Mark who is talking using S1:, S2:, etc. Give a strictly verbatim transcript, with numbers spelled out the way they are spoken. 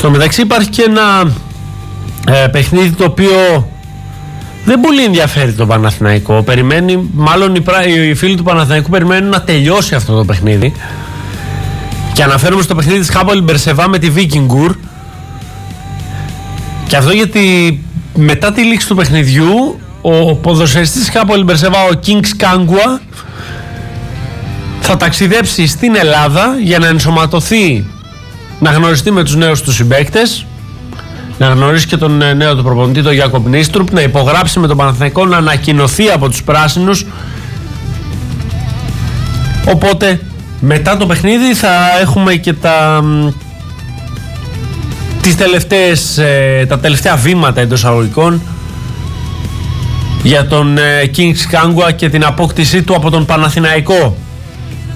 S1: Στο μεταξύ υπάρχει και ένα ε, παιχνίδι το οποίο δεν πολύ ενδιαφέρει τον Παναθηναϊκό. Περιμένει, μάλλον οι, οι φίλοι του Παναθηναϊκού περιμένουν να τελειώσει αυτό το παιχνίδι. Και αναφέρομαι στο παιχνίδι της Χάπολ Μπερσεβά με τη Βίκινγκουρ. Και αυτό γιατί μετά τη λήξη του παιχνιδιού ο ποδοσφαιριστής της Χάπολ Μπερσεβά, ο Kings Kangwa, θα ταξιδέψει στην Ελλάδα για να ενσωματωθεί, να γνωριστεί με τους νέους του συμπαίκτες, να γνωρίσει και τον νέο του προπονητή, τον Γιάκοπ Νίστρουπ, να υπογράψει με τον Παναθηναϊκό, να ανακοινωθεί από τους πράσινους. Οπότε μετά το παιχνίδι θα έχουμε και τα τις τελευταίες, τα τελευταία βήματα εντός αγωγικών για τον Kings Kangwa και την απόκτησή του από τον Παναθηναϊκό.